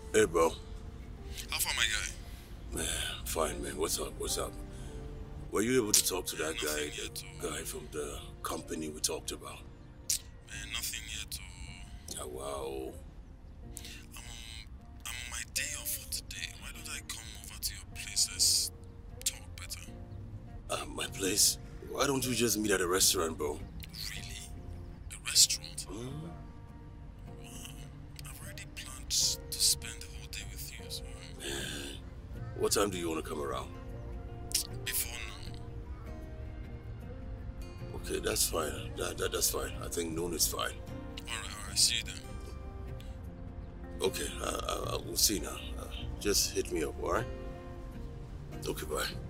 Hey, bro. How far, my guy? Man, fine, man. What's up? What's up? Were you able to talk to that guy, Nothing yet, the guy from the company we talked about? man, nothing yet. Ah, wow. I'm on my day off for today. Why don't I come over to your place? Let's talk better. My place? Why don't you just meet at a restaurant, bro? Really? A restaurant? Hmm? Wow. I've already planned to spend the whole day with you, so Man, what time do you want to come around? before noon. Okay, that's fine. That's fine. I think noon is fine. Alright, see you then. Okay, we'll see now. Just hit me up, alright? Okay, bye.